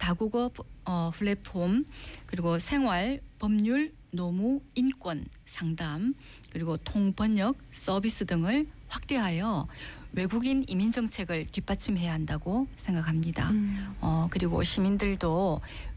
다국어 플랫폼 그리고 생활, 법률, 노무, 인권, 상담 그리고 통번역 서비스 등을 확대하여 외국인 이민 정책을 뒷받침해야 한다고 생각합니다. 그리고 시민들도